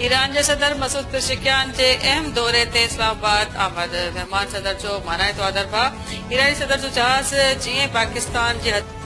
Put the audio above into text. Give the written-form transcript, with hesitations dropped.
Iran जे सदर मसूद पेशेकियान जे अहम दौरे ते इस्लामाबाद आमद। मेहमान सदर जो मानाए तो आदर भा ईरानी सदर जो जहाज़ जीअं पाकिस्तान जे